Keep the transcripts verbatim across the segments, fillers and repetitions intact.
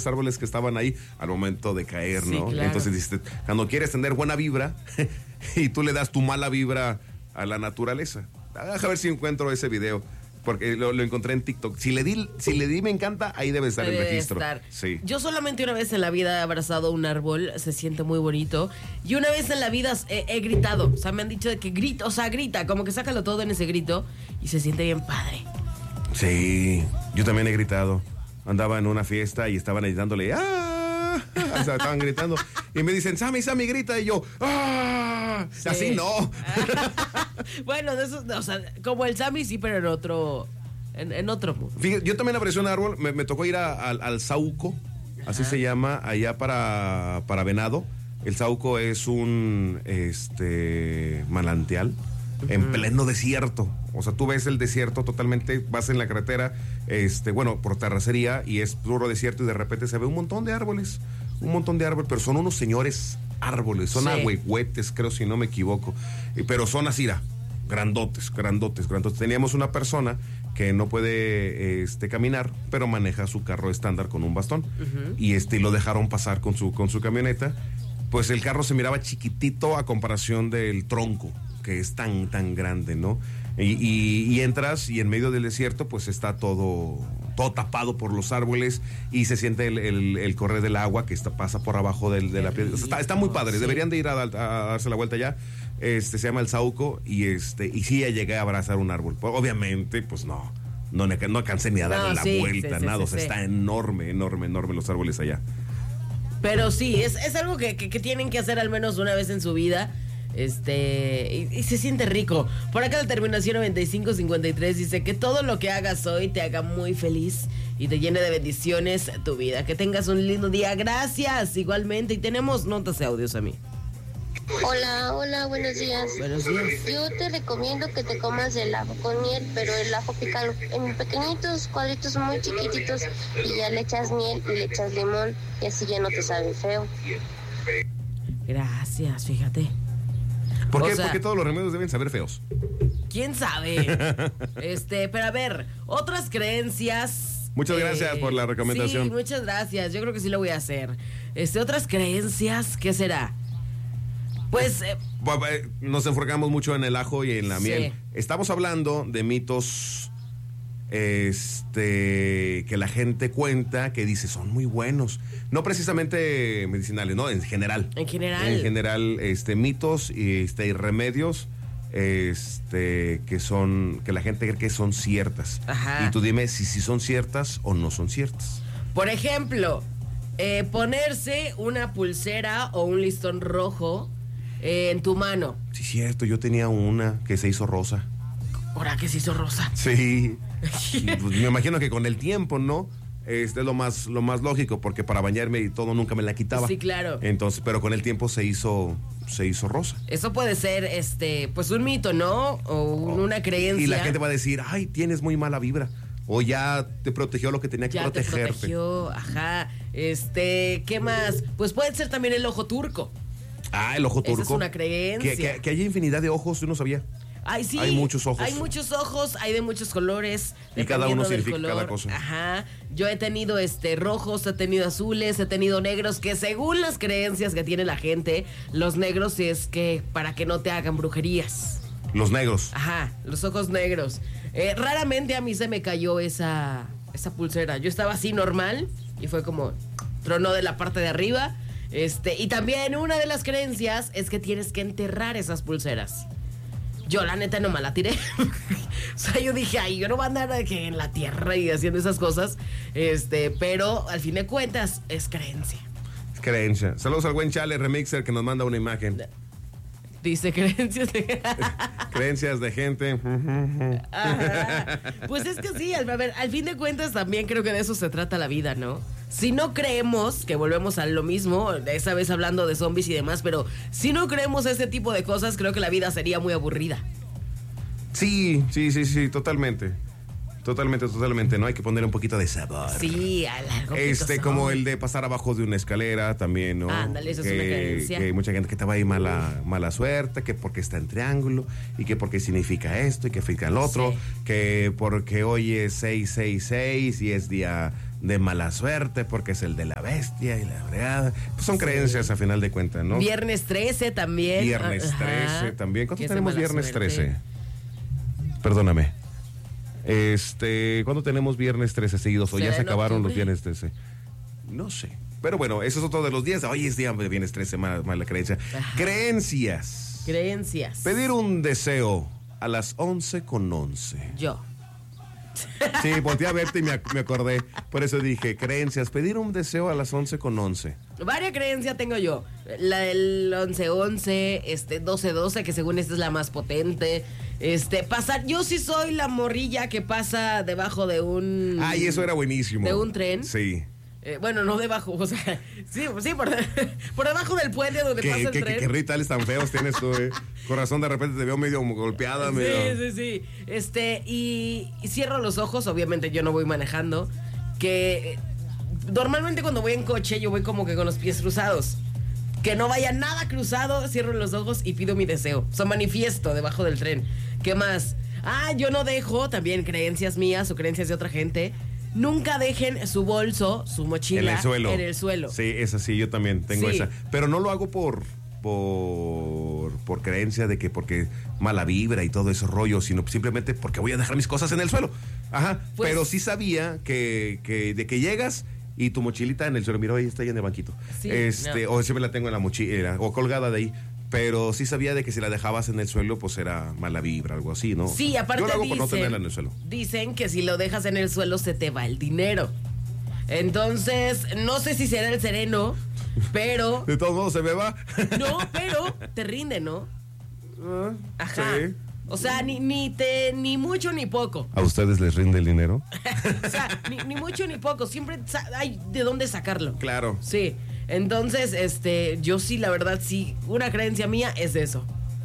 los árboles que estaban ahí al momento de caer, Sí, ¿no? claro. Entonces, dices, cuando quieres tener buena vibra y tú le das tu mala vibra a la naturaleza. Deja ver si encuentro ese video, porque lo, lo encontré en TikTok. Si le di, si le di me encanta, ahí debe estar Debe el registro. estar. Sí. Yo solamente una vez en la vida he abrazado un árbol, se siente muy bonito. Y una vez en la vida he, he gritado. O sea, me han dicho de que grita, o sea, grita, como que sácalo todo en ese grito y se siente bien padre. Sí, yo también he gritado. Andaba en una fiesta y estaban ahí dándole ¡ah! O sea, estaban gritando. Y me dicen, Sammy, Sammy, grita. Y yo, ¡ah! Sí. Así no. Bueno, de esos, o sea, como el Sammy, sí, pero en otro, en, en otro mundo. Fíjate, yo también aprecio un árbol. Me, me tocó ir a- al, al Saúco, así se llama, allá para, para Venado. El Saúco es un este manantial en pleno desierto. O sea, tú ves el desierto totalmente, vas en la carretera, este, bueno, por terracería, y es puro desierto, y de repente se ve un montón de árboles, un montón de árboles, pero son unos señores árboles, son Sí. ahuehuetes, creo, si no me equivoco. Y- Pero son así, ra, grandotes, grandotes, grandotes. Teníamos una persona que no puede este, caminar, pero maneja su carro estándar con un bastón. Y este lo dejaron pasar con su, con su camioneta. Pues el carro se miraba chiquitito a comparación del tronco, que es tan, tan grande, ¿no? Y, y- y entras y en medio del desierto pues está todo, todo tapado por los árboles y se siente el, el- el correr del agua que está, pasa por abajo del- de la piedra. O sea, está, está muy padre, Sí. deberían de ir a, a- a darse la vuelta ya. Este, se llama el Saúco y, este, y sí, ya llegué a abrazar un árbol. Pues, obviamente, pues no, no, ne- no alcancé ni a darle No, la sí, vuelta, sí, sí, nada. sí, O sea, sí. está enorme, enorme, enorme los árboles allá. Pero sí, es, es algo que, que- que tienen que hacer al menos una vez en su vida. Este, y, y se siente rico. Por acá la terminación noventa y cinco cincuenta y tres dice que todo lo que hagas hoy te haga muy feliz y te llene de bendiciones tu vida. Que tengas un lindo día. Gracias, igualmente. Y tenemos notas de audios a mí. Hola, hola, buenos días. Buenos días. Yo te recomiendo que te comas el ajo con miel, pero el ajo picado en pequeñitos cuadritos muy chiquititos y ya le echas miel y le echas limón y así ya no te sabe feo. Gracias, fíjate. ¿Por O qué? sea- Porque todos los remedios deben saber feos. ¿Quién sabe? Este, pero a ver, otras creencias. Muchas gracias por la recomendación. Sí, muchas gracias. Yo creo que sí lo voy a hacer. Este, otras creencias, ¿qué será? Pues, eh, Bu- bu- Nos enfocamos mucho en el ajo y en la Sí. miel. Estamos hablando de mitos este que la gente cuenta, que dice son muy buenos. No precisamente medicinales, no, en general. En general. En general, este mitos y este y remedios este que son que la gente cree que son ciertas. Ajá. Y tú dime si, si son ciertas o no son ciertas. por ejemplo, eh, ponerse una pulsera o un listón rojo eh, en tu mano. Sí, cierto, yo tenía una que se hizo rosa. Ahora que se hizo rosa. Sí. Pues me imagino que con el tiempo, ¿no? Este es lo más, lo más lógico, porque para bañarme y todo nunca me la quitaba. Sí, claro. Entonces, pero con el tiempo se hizo, se hizo rosa. Eso puede ser, este, pues un mito, ¿no? O un- una creencia. Y la gente va a decir, ay, tienes muy mala vibra. O ya te protegió lo que tenía que ya te protegerte. protegió, ajá. Este, ¿qué más? Pues puede ser también el ojo turco. Ah, el ojo Esa turco. es una creencia. Que, que, que hay infinidad de ojos, yo no sabía. Ay, sí. Hay muchos ojos. Hay muchos ojos, hay de muchos colores. Y cada uno dependiendo del significa cada cosa. Ajá. Yo he tenido este rojos, he tenido azules, he tenido negros, que según las creencias que tiene la gente, los negros es que para que no te hagan brujerías. Los negros. Ajá, los ojos negros. Eh, raramente a mí se me cayó esa, esa pulsera. Yo estaba así normal y fue como tronó de la parte de arriba. Este, y también una de las creencias es que tienes que enterrar esas pulseras. Yo la neta no me la tiré. O sea, yo dije, ay, yo no voy a andar de que en la tierra y haciendo esas cosas. Este, pero al fin de cuentas es creencia. Es creencia. Saludos al buen Chale Remixer que nos manda una imagen. Dice creencias de... Creencias de gente. Ajá. Pues es que sí, al, a ver, al fin de cuentas también creo que de eso se trata la vida, ¿no? Si no creemos, que volvemos a lo mismo, esa vez hablando de zombies y demás, pero si no creemos ese tipo de cosas, creo que la vida sería muy aburrida. Sí, sí, sí, sí, totalmente. Totalmente, totalmente, ¿no? Hay que poner un poquito de sabor. Sí, a largo Este, como el de pasar abajo de una escalera también, ¿no? Ándale, eso es que, una creencia. que hay mucha gente que te va a ir mala, mala suerte, que porque está en triángulo, y que porque significa esto, y que significa el otro, Sí. que porque hoy es seis seis seis y es día de mala suerte porque es el de la bestia y la fregada. Pues son sí. creencias a final de cuentas, ¿no? Viernes trece también. Viernes Ajá. trece también. ¿Cuánto Que tenemos es de mala viernes suerte. trece? Perdóname. Este, ¿cuándo tenemos viernes trece seguidos? ¿O ya se acabaron los viernes trece? No sé. Pero bueno, eso es otro de los días. Hoy es día de viernes trece, mala, mala creencia. Ajá. Creencias. Creencias. Pedir un deseo a las once con once. Yo. Sí, volteé a verte y me, me acordé. Por eso dije, creencias. Pedir un deseo a las once con once. Varias creencias tengo yo. La del once once, este, doce doce, que según esta es la más potente. Este, pasar. Yo sí soy la morrilla que pasa debajo de un. Ay, eso era buenísimo. De un tren. Sí. Eh, bueno, no debajo, o sea, sí, sí por, de, por debajo del puente donde ¿Qué, pasa el qué, tren. ¿Qué, qué rituales tan feos tienes tú, eh? Corazón, de repente te veo medio golpeada. Sí, medio... sí, sí. Este, y, y cierro los ojos, obviamente yo no voy manejando, que eh, normalmente cuando voy en coche yo voy como que con los pies cruzados. Que no vaya nada cruzado, cierro los ojos y pido mi deseo. O sea, manifiesto debajo del tren. ¿Qué más? Ah, yo no dejo, también creencias mías o creencias de otra gente. Nunca dejen su bolso, su mochila en el suelo. En el suelo. Sí, esa sí, yo también tengo Sí. esa. Pero no lo hago por, por, por creencia de que porque mala vibra y todo ese rollo, sino simplemente porque voy a dejar mis cosas en el suelo. Ajá. Pues, pero sí sabía que, que de que llegas y tu mochilita en el suelo, mira, ahí está ahí en el banquito. Sí, este, no. O siempre la tengo en la mochila o colgada de ahí. Pero sí sabía de que si la dejabas en el suelo, pues era mala vibra, algo así, ¿no? Sí, aparte yo lo hago dicen, por no tenerla en el suelo. Dicen que si lo dejas en el suelo se te va el dinero. Entonces, no sé si será el sereno, pero... De todos modos, se me va. No, pero te rinde, ¿no? Ah, Ajá. sí. O sea, ni, ni te ni mucho ni poco. ¿A ustedes les rinde el dinero? O sea, ni, ni mucho ni poco. Siempre sa- hay de dónde sacarlo. Claro. Sí. Entonces, este, yo sí, la verdad, sí, una creencia mía es eso.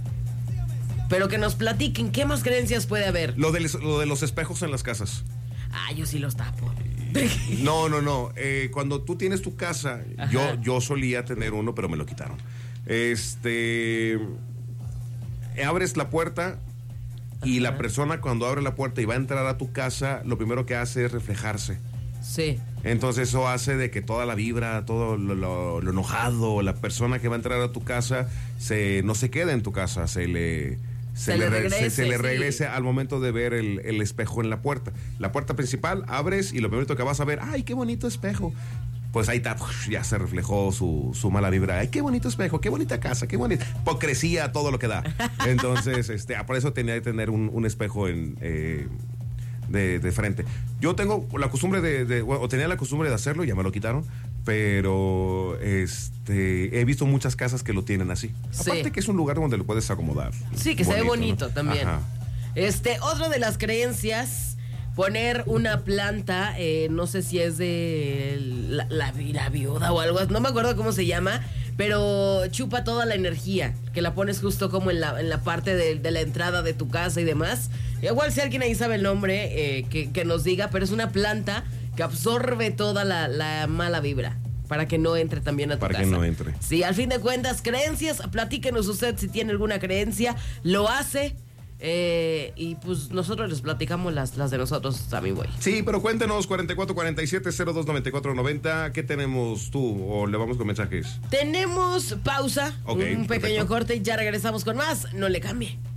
Pero que nos platiquen, ¿qué más creencias puede haber? Lo de, los- lo de los espejos en las casas. Ah, yo sí los tapo. No, no, no. Eh, cuando tú tienes tu casa, yo, yo solía tener uno, pero me lo quitaron. Este. Abres la puerta y Ajá. la persona cuando abre la puerta y va a entrar a tu casa, lo primero que hace es reflejarse. Sí. Entonces eso hace de que toda la vibra, todo lo, lo- lo enojado, la persona que va a entrar a tu casa, se, no se queda en tu casa, se le... Se, Se le, le re- regrese, se- se le sí. regrese al momento de ver el, el espejo en la puerta. La puerta principal, abres y lo primero que vas a ver, ¡ay, qué bonito espejo! Pues ahí está, ya se reflejó su, su mala vibra. ¡Ay, qué bonito espejo! ¡Qué bonita casa! ¡Qué bonita! Hipocresía, todo lo que da. Entonces, este, por eso tenía que tener un, un espejo en... Eh, De, de frente. Yo tengo la costumbre de, de, o tenía la costumbre de hacerlo, ya me lo quitaron, pero este he visto muchas casas que lo tienen así. Sí. Aparte que es un lugar donde lo puedes acomodar. Sí, que se ve bonito ¿no? también. Ajá. Este, otra de las creencias, poner una planta, eh, no sé si es de la, la, la viuda o algo, no me acuerdo cómo se llama, pero chupa toda la energía, que la pones justo como en la, en la parte de, de la entrada de tu casa y demás. Igual si alguien ahí sabe el nombre, eh, que, que nos diga, pero es una planta que absorbe toda la, la mala vibra. Para que no entre también a tu Para casa. que no entre. Sí, al fin de cuentas, creencias, platíquenos usted si tiene alguna creencia, lo hace, eh, y pues nosotros les platicamos las, las de nosotros también, güey. Sí, pero cuéntenos, cuarenta y cuatro cuarenta y siete, cero dos noventa y cuatro noventa, ¿qué tenemos tú? O le vamos con mensajes. Tenemos pausa, Ok, un pequeño perfecto. corte y ya regresamos con más. No le cambie.